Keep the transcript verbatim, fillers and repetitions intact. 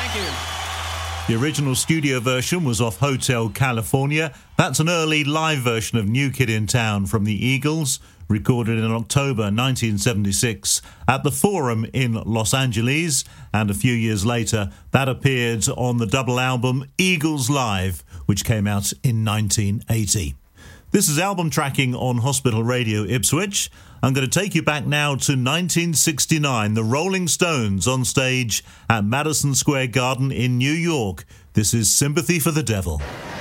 Thank you. The original studio version was off Hotel California. That's an early live version of New Kid in Town from the Eagles, recorded in October nineteen seventy-six at the Forum in Los Angeles, and a few years later that appeared on the double album Eagles Live, which came out in nineteen eighty. This is album tracking on Hospital Radio Ipswich. I'm going to take you back now to nineteen sixty-nine, the Rolling Stones on stage at Madison Square Garden in New York. This is Sympathy for the Devil.